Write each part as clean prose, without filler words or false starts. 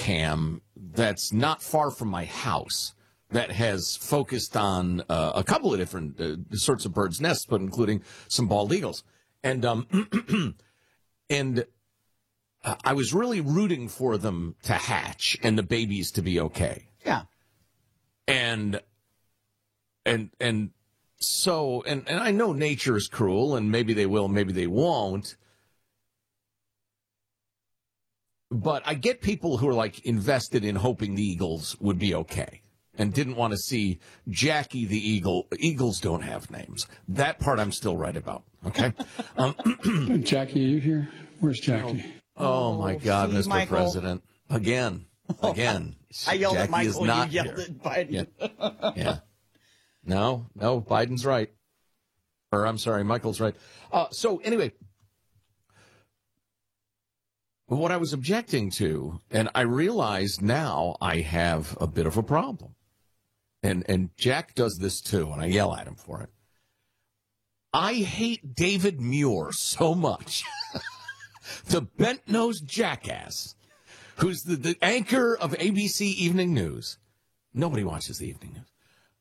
cam that's not far from my house that has focused on a couple of different sorts of birds' nests, but including some bald eagles. And and I was really rooting for them to hatch and the babies to be okay. Yeah. And so I know nature is cruel, and maybe they will, maybe they won't. But I get people who are like invested in hoping the eagles would be okay and didn't want to see Jackie the eagle. Eagles don't have names. That part I'm still right about. Okay. Jackie, are you here? Where's Jackie? Oh my God, Mr. Michael. President. Again. I yelled at Jackie is Michael. not You yelled here. at Biden. Yeah. No, Biden's right. Or I'm sorry, Michael's right. So anyway, what I was objecting to, and I realize now I have a bit of a problem. And Jack does this too, and I yell at him for it. I hate David Muir so much. The bent-nosed jackass who's the anchor of ABC Evening News. Nobody watches the Evening News.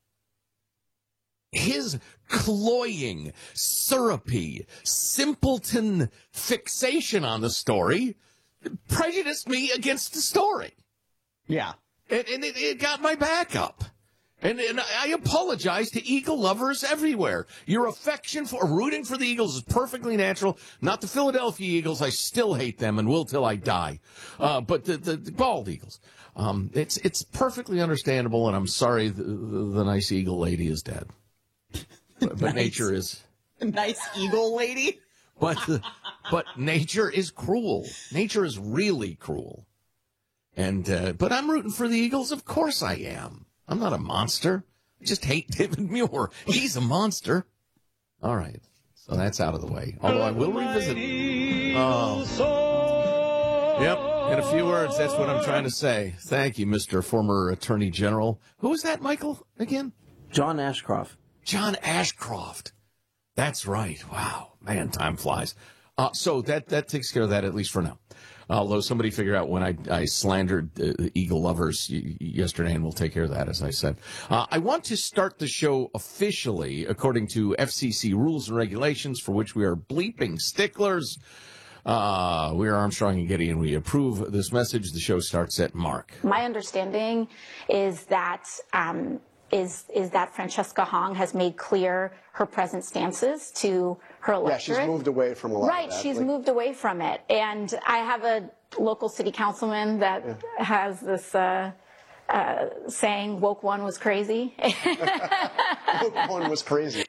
His cloying, syrupy, simpleton fixation on the story prejudiced me against the story. Yeah. And it got my back up. And I apologize to Eagle lovers everywhere. Your affection for rooting for the Eagles is perfectly natural. Not the Philadelphia Eagles. I still hate them and will till I die. But the bald Eagles. It's perfectly understandable, and I'm sorry the nice Eagle lady is dead. But Nice. nature is... Nice eagle lady. But nature is cruel. Nature is really cruel. And but I'm rooting for the Eagles. Of course I am. I'm not a monster. I just hate David Muir. He's a monster. All right. So that's out of the way. Although I will revisit. Oh. Yep. In a few words, that's what I'm trying to say. Thank you, Mr. Former Attorney General. Who was that, Michael, again? John Ashcroft. John Ashcroft. That's right. Wow. Man, time flies. So that takes care of that, at least for now. Although somebody figured out when I slandered Eagle lovers yesterday, and we'll take care of that, as I said. I want to start the show officially, according to FCC rules and regulations, for which we are bleeping sticklers. We are Armstrong and Getty, and we approve this message. The show starts at Mark. My understanding is that that Francesca Hong has made clear her present stances to her electorate. Yeah, she's moved away from a lot Right, of that. she's moved away from it. And I have a local city councilman that has this saying, woke one was crazy. Woke one was crazy.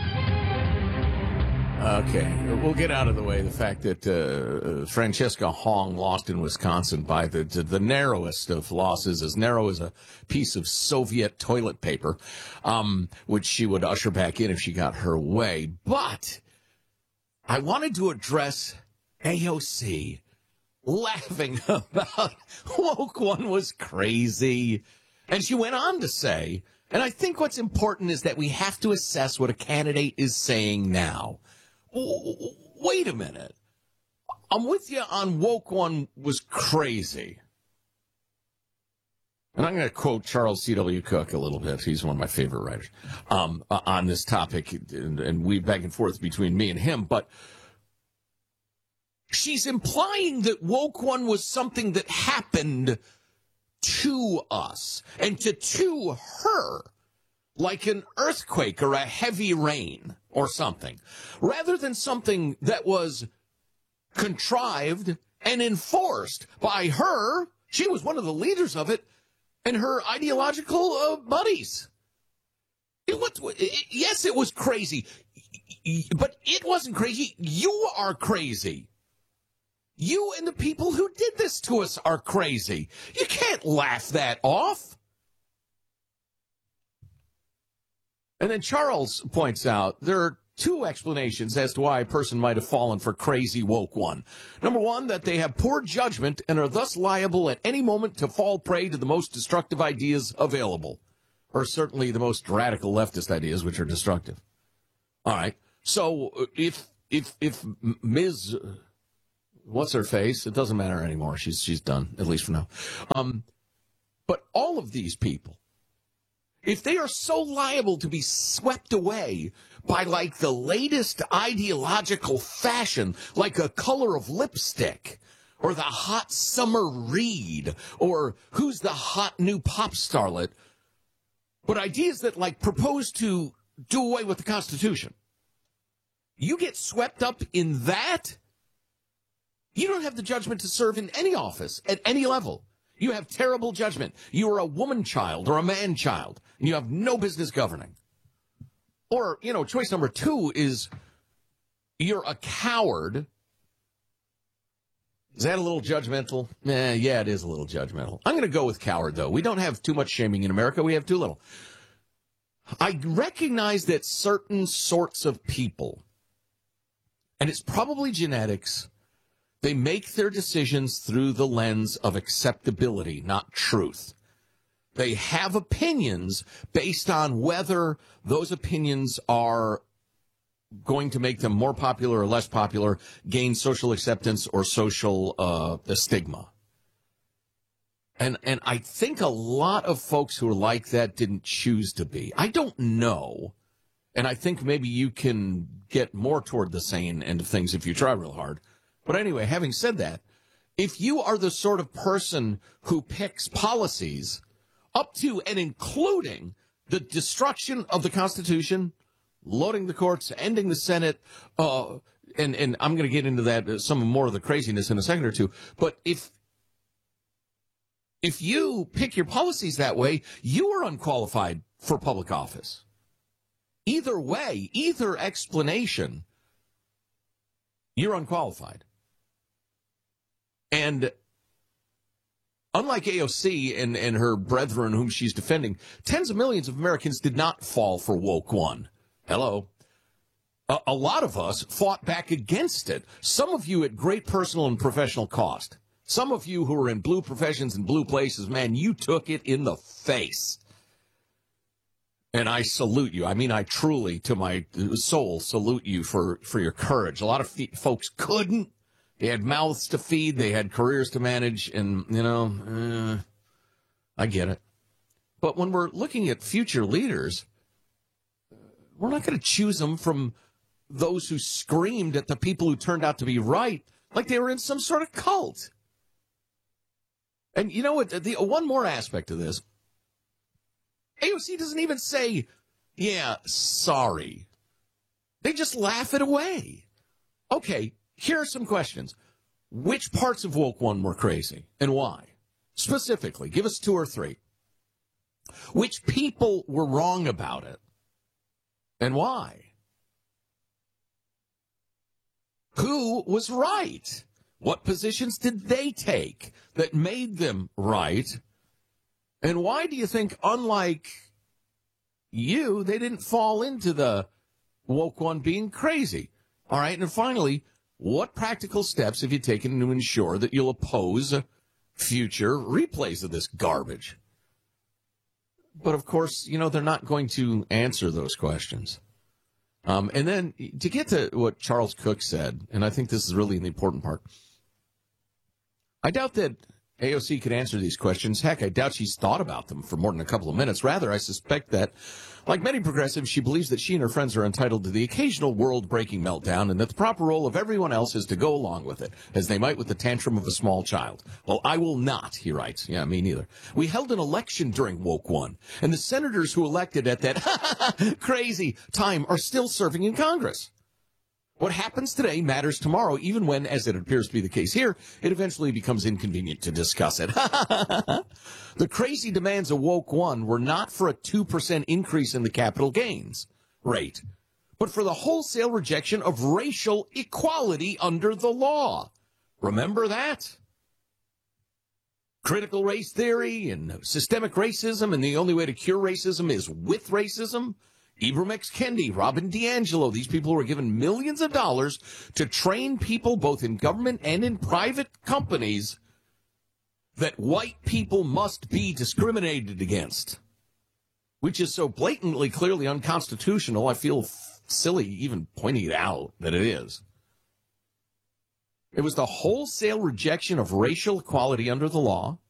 Okay, we'll get out of the way the fact that Francesca Hong lost in Wisconsin by the narrowest of losses, as narrow as a piece of Soviet toilet paper, which she would usher back in if she got her way. But I wanted to address AOC laughing about woke one was crazy. And she went on to say, and I think what's important is that we have to assess what a candidate is saying now. Wait a minute. I'm with you on woke one was crazy. And I'm going to quote Charles C.W. Cook a little bit. He's one of my favorite writers on this topic. And we back and forth between me and him. But she's implying that woke one was something that happened to us and to her. Like an earthquake or a heavy rain or something, rather than something that was contrived and enforced by her. She was one of the leaders of it and her ideological buddies. Yes, it was crazy, but it wasn't crazy. You are crazy. You and the people who did this to us are crazy. You can't laugh that off. And then Charles points out there are two explanations as to why a person might have fallen for crazy woke one. Number one, that they have poor judgment and are thus liable at any moment to fall prey to the most destructive ideas available, or certainly the most radical leftist ideas, which are destructive. All right. So if Ms. what's her face? It doesn't matter anymore. She's done, at least for now. But all of these people, if they are so liable to be swept away by like the latest ideological fashion, like a color of lipstick, or the hot summer read, or who's the hot new pop starlet, but ideas that like propose to do away with the Constitution, you get swept up in that, you don't have the judgment to serve in any office at any level. You have terrible judgment. You are a woman child or a man child, and you have no business governing. Or, choice number 2 is you're a coward. Is that a little judgmental? Yeah, it is a little judgmental. I'm going to go with coward, though. We don't have too much shaming in America. We have too little. I recognize that certain sorts of people, and it's probably genetics, they make their decisions through the lens of acceptability, not truth. They have opinions based on whether those opinions are going to make them more popular or less popular, gain social acceptance or social stigma. And I think a lot of folks who are like that didn't choose to be. I don't know. And I think maybe you can get more toward the sane end of things if you try real hard. But anyway, having said that, if you are the sort of person who picks policies up to and including the destruction of the Constitution, loading the courts, ending the Senate, and I'm going to get into that, some more of the craziness in a second or two, but if you pick your policies that way, you are unqualified for public office. Either way, either explanation, you're unqualified. And unlike AOC and her brethren whom she's defending, tens of millions of Americans did not fall for woke one. Hello. A lot of us fought back against it. Some of you at great personal and professional cost. Some of you who are in blue professions and blue places, man, you took it in the face. And I salute you. I mean, I truly, to my soul, salute you for your courage. A lot of folks couldn't. They had mouths to feed. They had careers to manage. And, I get it. But when we're looking at future leaders, we're not going to choose them from those who screamed at the people who turned out to be right like they were in some sort of cult. And you know what? One more aspect of this. AOC doesn't even say, yeah, sorry. They just laugh it away. Okay, here are some questions. Which parts of Woke One were crazy and why? Specifically, give us 2 or 3. Which people were wrong about it and why? Who was right? What positions did they take that made them right? And why do you think, unlike you, they didn't fall into the woke one being crazy? All right, and finally, what practical steps have you taken to ensure that you'll oppose future replays of this garbage? But, of course, they're not going to answer those questions. And then to get to what Charles Cook said, and I think this is really the important part, I doubt that AOC could answer these questions. Heck, I doubt she's thought about them for more than a couple of minutes. Rather, I suspect that, like many progressives, she believes that she and her friends are entitled to the occasional world-breaking meltdown and that the proper role of everyone else is to go along with it, as they might with the tantrum of a small child. Well, I will not, he writes. Yeah, me neither. We held an election during Woke One, and the senators who elected at that crazy time are still serving in Congress. What happens today matters tomorrow, even when, as it appears to be the case here, it eventually becomes inconvenient to discuss it. The crazy demands of Woke One were not for a 2% increase in the capital gains rate, but for the wholesale rejection of racial equality under the law. Remember that? Critical race theory and systemic racism, and the only way to cure racism is with racism. Ibram X. Kendi, Robin DiAngelo, these people were given millions of dollars to train people both in government and in private companies that white people must be discriminated against, which is so blatantly, clearly unconstitutional, I feel silly even pointing it out that it is. It was the wholesale rejection of racial equality under the law.